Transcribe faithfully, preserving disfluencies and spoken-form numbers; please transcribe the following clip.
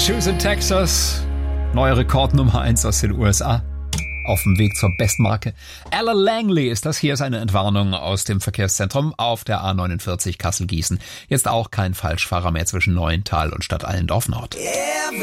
Shoes in Texas. Neue Rekordnummer eins aus den U S A. Auf dem Weg zur Bestmarke. Alan Langley ist das. Hier ist eine Entwarnung aus dem Verkehrszentrum auf der A neunundvierzig Kassel-Gießen. Jetzt auch kein Falschfahrer mehr zwischen Neuental und Stadt Allendorf Nord.